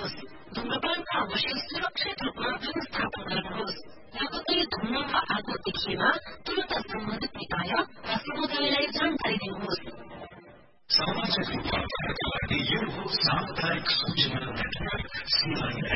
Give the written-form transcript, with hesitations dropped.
गर्नुहोस्। धुम्रपानका अवशेष सुरक्षित रूपमा व्यवस्थापन गर्नुहोस्। लगत्तै धुम्रमा आगो देखिएमा तुरन्त सम्बन्धित निकाय वा समुदायलाई जानकारी दिनुहोस्। सामाजिक रूपान्तरणका लागि यो हो सामुदायिक सूचना नेटवर्क CIN।